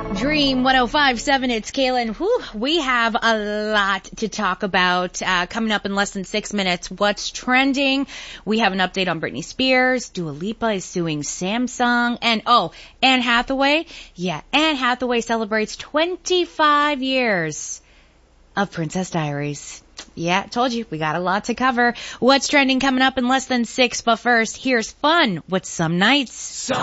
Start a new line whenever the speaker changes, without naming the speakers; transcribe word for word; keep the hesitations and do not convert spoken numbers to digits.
Dream one oh five point seven, it's Kaylin. Whew, we have a lot to talk about uh, coming up in less than six minutes. What's trending? We have an update on Britney Spears. Dua Lipa is suing Samsung. And, oh, Anne Hathaway? Yeah, Anne Hathaway celebrates twenty-five years of Princess Diaries. Yeah, told you, we got a lot to cover. What's trending coming up in less than six, but first, here's fun with Some Nights.